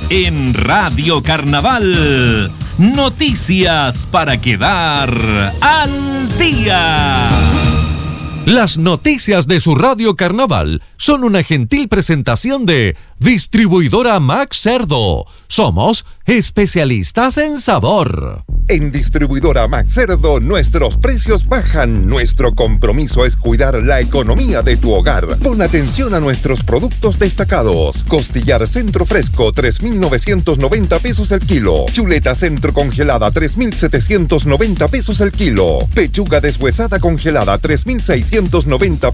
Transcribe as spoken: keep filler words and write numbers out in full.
en Radio Carnaval. Noticias para quedar al día. Las noticias de su Radio Carnaval son una gentil presentación de Distribuidora Max Cerdo. Somos especialistas en sabor. En Distribuidora Max Cerdo, nuestros precios bajan. Nuestro compromiso es cuidar la economía de tu hogar. Pon atención a nuestros productos destacados. Costillar centro fresco, tres mil novecientos noventa pesos el kilo. Chuleta centro congelada, tres mil setecientos noventa pesos el kilo. Pechuga deshuesada congelada, tres mil seiscientos noventa